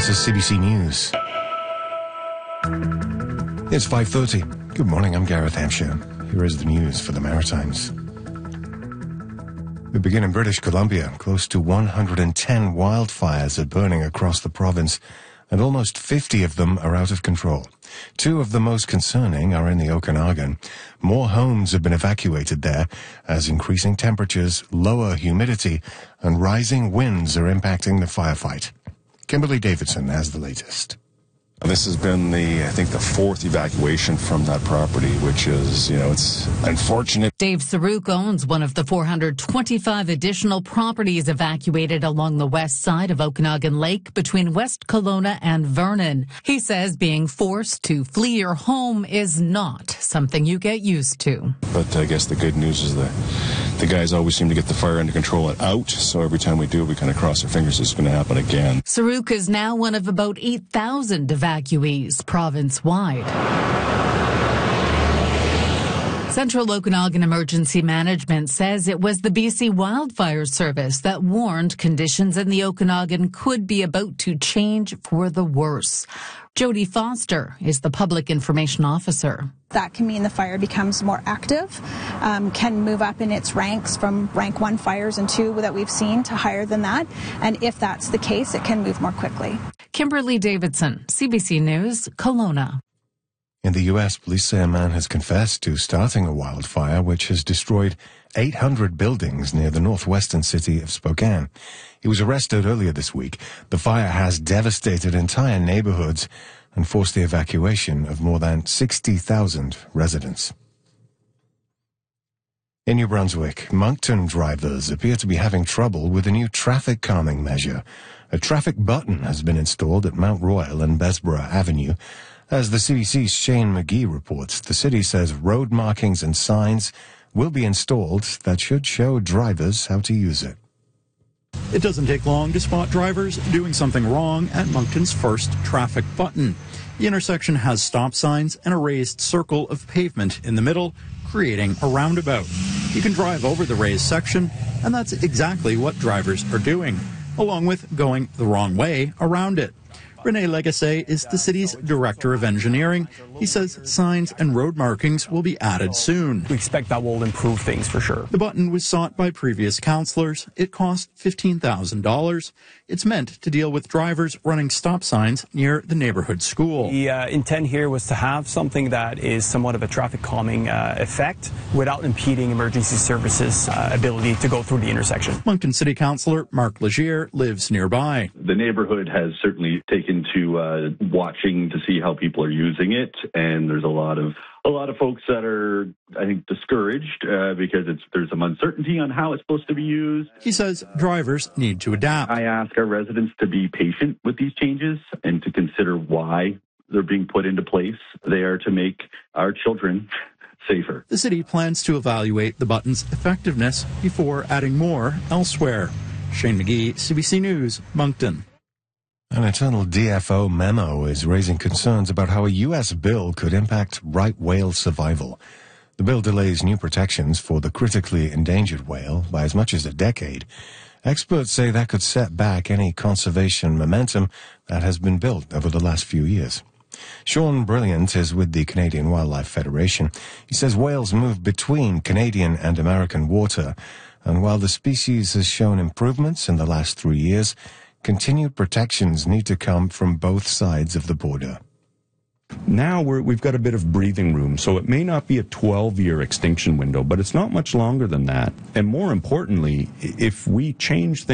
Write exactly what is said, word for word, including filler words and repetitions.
This is C B C News. It's five thirty. Good morning, I'm Gareth Hampshire. Here is the news for the Maritimes. We begin in British Columbia. Close to one hundred ten wildfires are burning across the province, and almost fifty of them are out of control. Two of the most concerning are in the Okanagan. More homes have been evacuated there as increasing temperatures, lower humidity, and rising winds are impacting the firefight. Kimberly Davidson has the latest. This has been the, I think, the fourth evacuation from that property, which is, you know, it's unfortunate. Dave Saruk owns one of the four hundred twenty-five additional properties evacuated along the west side of Okanagan Lake between West Kelowna and Vernon. He says being forced to flee your home is not something you get used to. But I guess the good news is that the guys always seem to get the fire under control and out, so every time we do, we kind of cross our fingers it's going to happen again. Saruk is now one of about eight thousand evacuees province-wide. Central Okanagan Emergency Management says it was the B C Wildfire Service that warned conditions in the Okanagan could be about to change for the worse. Jody Foster is the Public Information Officer. That can mean the fire becomes more active, um, can move up in its ranks from rank one fires and two that we've seen to higher than that. And if that's the case, it can move more quickly. Kimberly Davidson, C B C News, Kelowna. In the U S, police say a man has confessed to starting a wildfire which has destroyed eight hundred buildings near the northwestern city of Spokane. He was arrested earlier this week. The fire has devastated entire neighborhoods and forced the evacuation of more than sixty thousand residents. In New Brunswick, Moncton drivers appear to be having trouble with a new traffic calming measure. A traffic button has been installed at Mount Royal and Bessborough Avenue. As the C B C's Shane McGee reports, the city says road markings and signs will be installed that should show drivers how to use it. It doesn't take long to spot drivers doing something wrong at Moncton's first traffic button. The intersection has stop signs and a raised circle of pavement in the middle, creating a roundabout. You can drive over the raised section, and that's exactly what drivers are doing, along with going the wrong way around it. Rene Legasse is the city's director of engineering. He says signs and road markings will be added soon. We expect that will improve things for sure. The button was sought by previous councillors. It cost fifteen thousand dollars. It's meant to deal with drivers running stop signs near the neighborhood school. The uh, intent here was to have something that is somewhat of a traffic calming uh, effect without impeding emergency services' uh, ability to go through the intersection. Moncton City Councillor Mark Legier lives nearby. The neighborhood has certainly taken to uh, watching to see how people are using it, and there's a lot of a lot of folks that are, I think, discouraged uh, because it's there's some uncertainty on how it's supposed to be used. He says drivers need to adapt. I ask our residents to be patient with these changes and to consider why they're being put into place. They are to make our children safer. The city plans to evaluate the button's effectiveness before adding more elsewhere. Shane McGee, C B C News, Moncton. An internal D F O memo is raising concerns about how a U S bill could impact right whale survival. The bill delays new protections for the critically endangered whale by as much as a decade. Experts say that could set back any conservation momentum that has been built over the last few years. Sean Brilliant is with the Canadian Wildlife Federation. He says whales move between Canadian and American water, and while the species has shown improvements in the last three years, continued protections need to come from both sides of the border. Now we're, we've got a bit of breathing room, so it may not be a twelve-year extinction window, but it's not much longer than that. And more importantly, if we change things